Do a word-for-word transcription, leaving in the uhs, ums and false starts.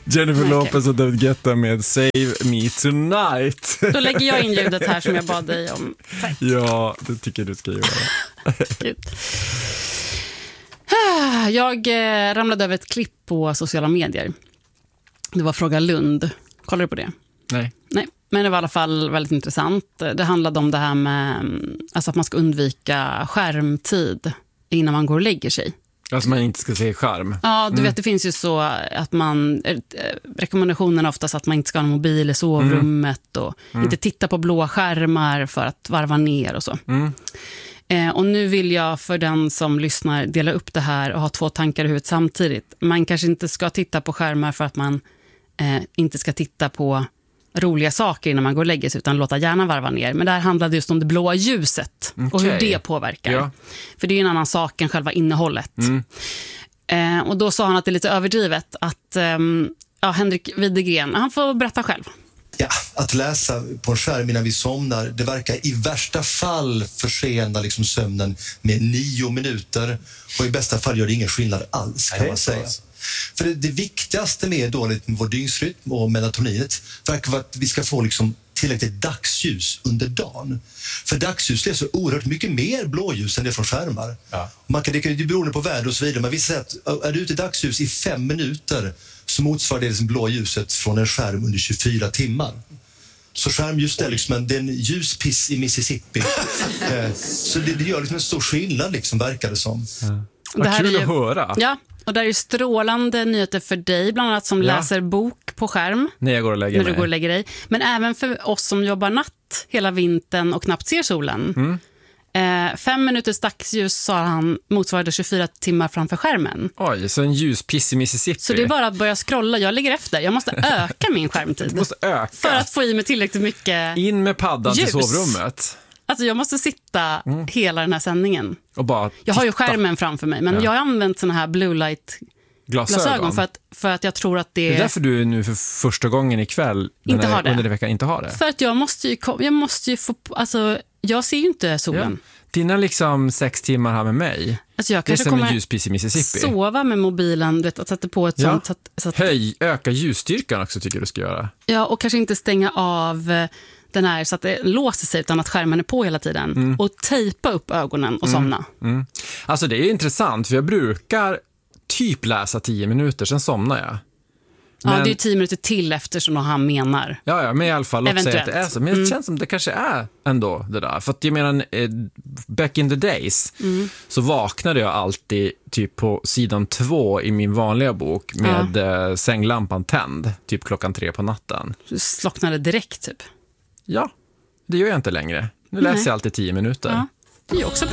Jennifer okay. Lopez och David Guetta med Save Me Tonight. Då lägger jag in ljudet här som jag bad dig om. Tack. Ja, det tycker du ska göra. Jag eh, ramlade över ett klipp på sociala medier. Det var Fråga Lund. Kollar du på det? Nej. Nej, men det var i alla fall väldigt intressant. Det handlade om det här med alltså att man ska undvika skärmtid innan man går och lägger sig. Alltså man inte ska se skärm. Ja, du mm. vet, det finns ju så att man, rekommendationen är oftast att man inte ska ha en mobil i sovrummet och mm. inte titta på blåa skärmar för att varva ner och så. Mm. Eh, och nu vill jag för den som lyssnar dela upp det här och ha två tankar i huvudet samtidigt. Man kanske inte ska titta på skärmar för att man eh, inte ska titta på roliga saker innan man går och lägger sig, utan låta hjärnan varva ner. Men det här handlade just om det blåa ljuset okay. och hur det påverkar. Ja. För det är en annan sak än själva innehållet. Mm. Eh, och då sa han att det är lite överdrivet att eh, ja, Henrik Widegren, han får berätta själv. Ja, att läsa på en skärm innan vi somnar, det verkar i värsta fall försena liksom sömnen med nio minuter och i bästa fall gör det ingen skillnad alls, kan man säga. För det, det viktigaste med dåligt med vår dygnsrytm och melatoninet verkar vara att vi ska få liksom tillräckligt dagsljus under dagen. För dagsljus är så oerhört mycket mer blåljus än det från skärmar. Ja. Man kan, det kan ju beroende på väder och så vidare, men vi säger att är du ute i dagsljus i fem minuter så motsvarar det liksom blå ljuset från en skärm under tjugofyra timmar. Så skärmljus är liksom en, det är en ljuspiss i Mississippi. Så det, det gör liksom en stor skillnad liksom, verkar det som. Ja. Vad det här kul är ju, att höra. Ja, och där är ju strålande nyheter för dig, bland annat som ja. läser bok på skärm. När jag går och lägger när mig. du går och lägger dig. Men även för oss som jobbar natt hela vintern och knappt ser solen. Mm. Eh, fem minuters dagsljus, sa han, motsvarade tjugofyra timmar framför skärmen. Oj, så en ljuspiss i Mississippi. Så det är bara att börja scrolla. Jag ligger efter. Jag måste öka min skärmtid. Du måste öka. För att få i mig tillräckligt mycket in med paddan ljus. Till sovrummet. Alltså jag måste sitta mm. hela den här sändningen. Och bara jag har ju skärmen framför mig, men ja. jag har använt såna här blue light glasögon, glasögon för, att, för att jag tror att det är... Det är därför du nu för första gången ikväll inte har det. Under den veckan inte har det. För att jag måste ju, jag måste ju få... Alltså, jag ser ju inte solen. Ja. Dina liksom sex timmar här med mig, alltså jag det är kanske som en ljuspiss i Mississippi. Sova med mobilen, du vet, att sätta på ett ja. sånt... Så att, så att... Höj, öka ljusstyrkan också tycker du ska göra. Ja, och kanske inte stänga av den här så att det låser sig utan att skärmen är på hela tiden. Mm. Och tejpa upp ögonen och somna. Mm. Mm. Alltså det är intressant, för jag brukar typ läsa tio minuter, sen somnar jag. Men, ja, det är tio minuter till efter som han menar. Ja, ja, men i alla fall låt säga att det är så. Men det mm. känns som det kanske är ändå det där. För att jag menar, back in the days mm. så vaknade jag alltid typ på sidan två i min vanliga bok med ja. sänglampan tänd, typ klockan tre på natten. Du slocknade direkt typ? Ja, det gör jag inte längre. Nu läser Nej. jag alltid tio minuter. Ja, det är också bra.